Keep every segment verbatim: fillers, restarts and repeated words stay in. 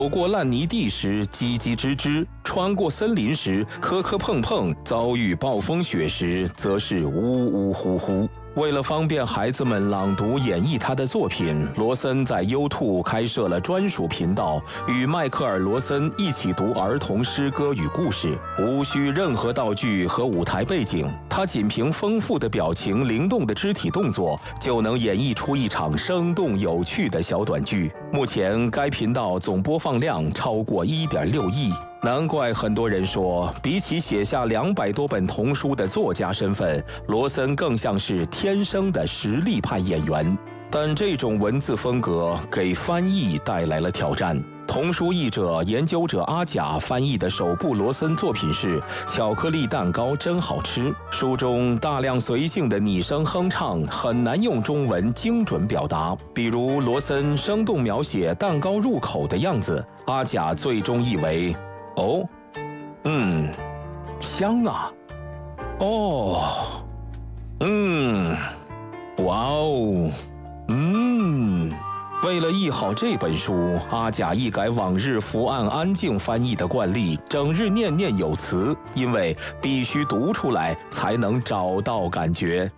走过烂泥地时叽叽吱吱，穿过森林时磕磕碰碰，遭遇暴风雪时则是呜呜呼呼。为了方便孩子们朗读演绎他的作品，罗森在 YouTube 开设了专属频道，与迈克尔·罗森一起读儿童诗歌与故事，无需任何道具和舞台背景，他仅凭丰富的表情、灵动的肢体动作，就能演绎出一场生动有趣的小短剧。目前该频道总播放量超过 一点六亿。难怪很多人说，比起写下两百多本童书的作家身份，罗森更像是天生的实力派演员。但这种文字风格给翻译带来了挑战。童书译者、研究者阿甲翻译的首部罗森作品是《巧克力蛋糕真好吃》，书中大量随性的拟声哼唱很难用中文精准表达，比如罗森生动描写蛋糕入口的样子，阿甲最终译为哦，嗯，香啊，哦，嗯，哇哦，嗯。为了译好这本书，阿甲一改往日伏案安静翻译的惯例，整日念念有词，因为必须读出来才能找到感觉。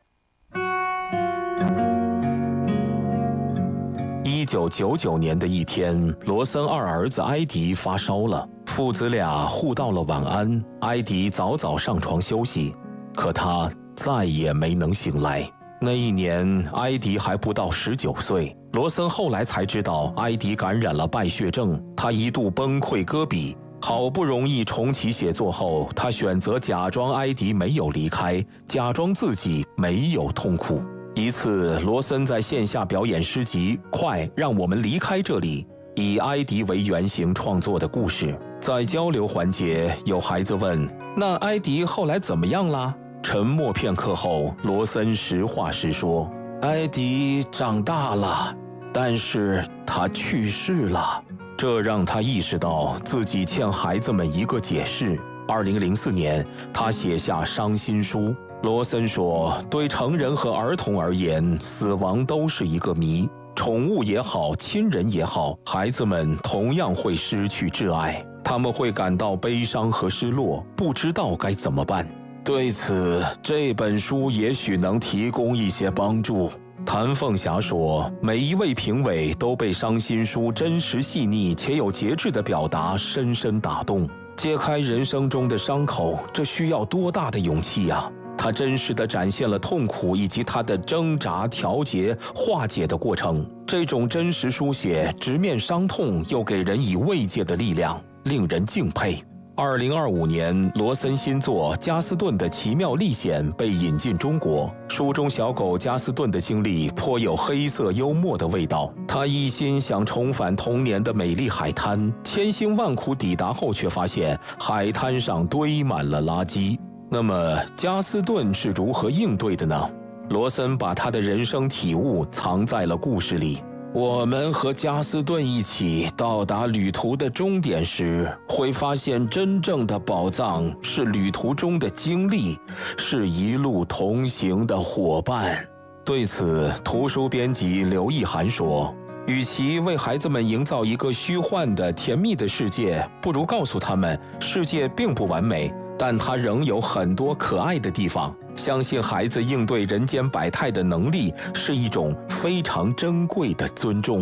一九九九年的一天，罗森二儿子埃迪发烧了，父子俩互道了晚安。埃迪早早上床休息，可他再也没能醒来。那一年，埃迪还不到十九岁。罗森后来才知道，埃迪感染了败血症，他一度崩溃搁笔。好不容易重启写作后，他选择假装埃迪没有离开，假装自己没有痛苦。一次，罗森在线下表演诗集《快让我们离开这里》，以埃迪为原型创作的故事。在交流环节，有孩子问：“那埃迪后来怎么样啦？”沉默片刻后，罗森实话实说：“埃迪长大了，但是他去世了。”这让他意识到自己欠孩子们一个解释。二零零四年，他写下伤心书。罗森说：“对成人和儿童而言，死亡都是一个谜。宠物也好，亲人也好，孩子们同样会失去挚爱，他们会感到悲伤和失落，不知道该怎么办。对此，这本书也许能提供一些帮助。”谭凤霞说：“每一位评委都被伤心书真实细腻且有节制的表达深深打动。揭开人生中的伤口，这需要多大的勇气呀！”他真实地展现了痛苦以及他的挣扎、调节、化解的过程。这种真实书写，直面伤痛，又给人以慰藉的力量，令人敬佩。二零二五年，罗森新作《加斯顿的奇妙历险》被引进中国。书中小狗加斯顿的经历颇有黑色幽默的味道。他一心想重返童年的美丽海滩，千辛万苦抵达后，却发现海滩上堆满了垃圾。那么，加斯顿是如何应对的呢？罗森把他的人生体悟藏在了故事里。我们和加斯顿一起到达旅途的终点时，会发现真正的宝藏是旅途中的经历，是一路同行的伙伴。对此，图书编辑刘意涵说：“与其为孩子们营造一个虚幻的甜蜜的世界，不如告诉他们，世界并不完美，但它仍有很多可爱的地方。相信孩子应对人间百态的能力是一种非常珍贵的尊重。”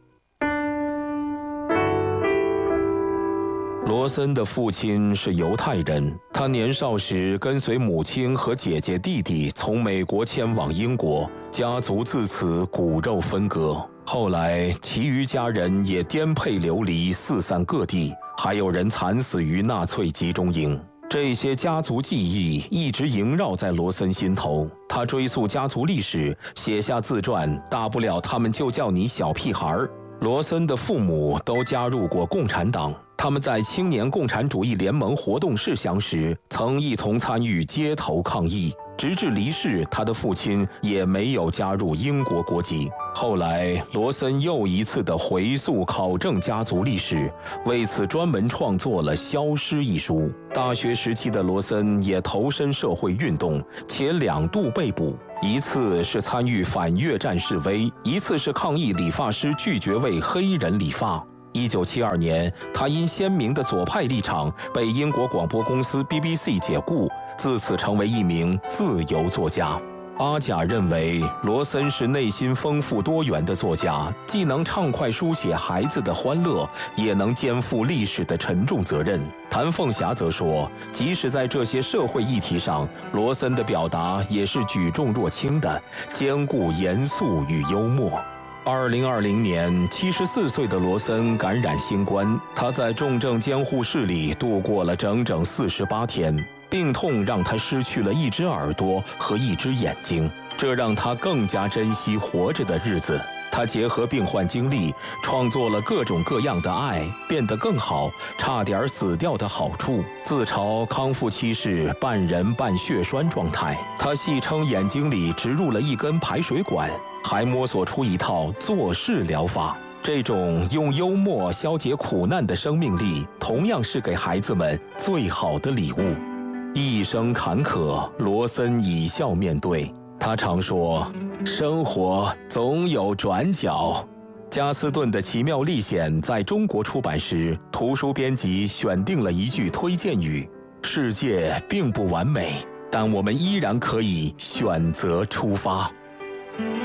罗森的父亲是犹太人，他年少时跟随母亲和姐姐弟弟从美国迁往英国，家族自此骨肉分割。后来，其余家人也颠沛流离，四散各地，还有人惨死于纳粹集中营。这些家族记忆一直萦绕在罗森心头。他追溯家族历史，写下自传，大不了他们就叫你小屁孩儿。罗森的父母都加入过共产党，他们在青年共产主义联盟活动室相识，曾一同参与街头抗议。直至离世，他的父亲也没有加入英国国籍。后来，罗森又一次的回溯考证家族历史，为此专门创作了《消失》一书。大学时期的罗森也投身社会运动，且两度被捕，一次是参与反越战示威，一次是抗议理发师拒绝为黑人理发。 一九七二年，他因鲜明的左派立场被英国广播公司 B B C 解雇，自此成为一名自由作家。阿贾认为，罗森是内心丰富多元的作家，既能畅快书写孩子的欢乐，也能肩负历史的沉重责任。谭凤霞则说，即使在这些社会议题上，罗森的表达也是举重若轻的，兼顾严肃与幽默。二零二零年，七十四岁的罗森感染新冠，他在重症监护室里度过了整整四十八天。病痛让他失去了一只耳朵和一只眼睛，这让他更加珍惜活着的日子。他结合病患经历，创作了各种各样的爱变得更好，差点死掉的好处。自嘲康复期是半人半血栓状态，他戏称眼睛里植入了一根排水管，还摸索出一套坐式疗法。这种用幽默消解苦难的生命力，同样是给孩子们最好的礼物。一生坎坷，罗森以笑面对。他常说，生活总有转角。加斯顿的奇妙历险在中国出版时，图书编辑选定了一句推荐语：世界并不完美，但我们依然可以选择出发。